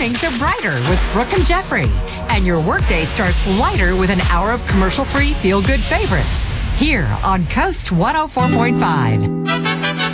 mornings are brighter with Brooke and Jeffrey. And your workday starts lighter with an hour of commercial-free feel-good favorites. Here on Coast 104.5.